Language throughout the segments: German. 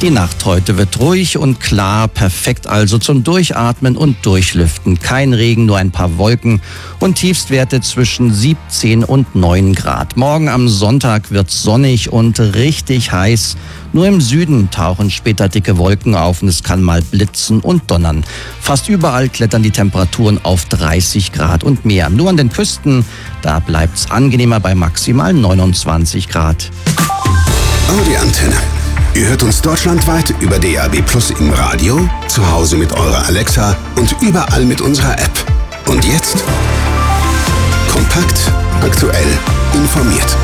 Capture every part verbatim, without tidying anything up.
Die Nacht heute wird ruhig und klar, perfekt also zum Durchatmen und Durchlüften. Kein Regen, nur ein paar Wolken und Tiefstwerte zwischen siebzehn und neun Grad. Morgen am Sonntag wird's sonnig und richtig heiß. Nur im Süden tauchen später dicke Wolken auf und es kann mal blitzen und donnern. Fast überall klettern die Temperaturen auf dreißig Grad und mehr. Nur an den Küsten, da bleibt's angenehmer bei maximal neunundzwanzig Grad. Audi Antenne. Ihr hört uns deutschlandweit über D A B Plus im Radio, zu Hause mit eurer Alexa und überall mit unserer App. Und jetzt kompakt, aktuell, informiert.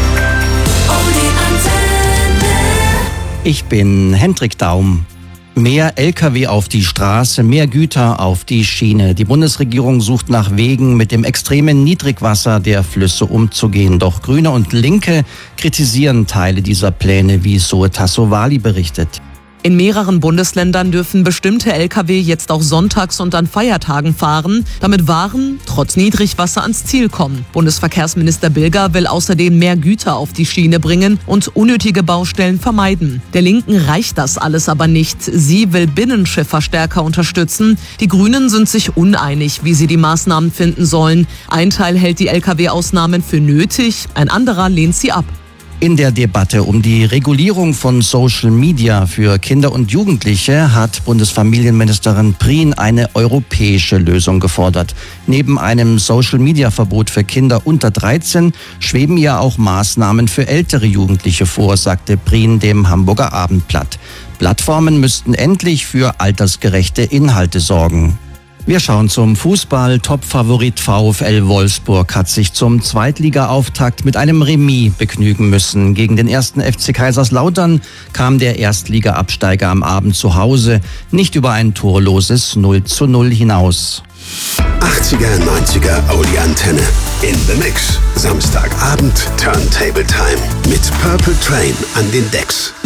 Audi Antenne. Ich bin Hendrik Daum. Mehr L K W auf die Straße, mehr Güter auf die Schiene. Die Bundesregierung sucht nach Wegen, mit dem extremen Niedrigwasser der Flüsse umzugehen. Doch Grüne und Linke kritisieren Teile dieser Pläne, wie Zoe Tassovali berichtet. In mehreren Bundesländern dürfen bestimmte L K W jetzt auch sonntags und an Feiertagen fahren, damit Waren trotz Niedrigwasser ans Ziel kommen. Bundesverkehrsminister Bilger will außerdem mehr Güter auf die Schiene bringen und unnötige Baustellen vermeiden. Der Linken reicht das alles aber nicht. Sie will Binnenschiffer stärker unterstützen. Die Grünen sind sich uneinig, wie sie die Maßnahmen finden sollen. Ein Teil hält die L K W-Ausnahmen für nötig, ein anderer lehnt sie ab. In der Debatte um die Regulierung von Social Media für Kinder und Jugendliche hat Bundesfamilienministerin Prien eine europäische Lösung gefordert. Neben einem Social-Media-Verbot für Kinder unter dreizehn schweben ihr auch Maßnahmen für ältere Jugendliche vor, sagte Prien dem Hamburger Abendblatt. Plattformen müssten endlich für altersgerechte Inhalte sorgen. Wir schauen zum Fußball. Top-Favorit VfL Wolfsburg hat sich zum Zweitliga-Auftakt mit einem Remis begnügen müssen. Gegen den ersten F C Kaiserslautern kam der Erstliga-Absteiger am Abend zu Hause nicht über ein torloses null zu null hinaus. achtziger, neunziger Audi Antenne. In the Mix. Samstagabend Turntable Time mit Purple Train an den Decks.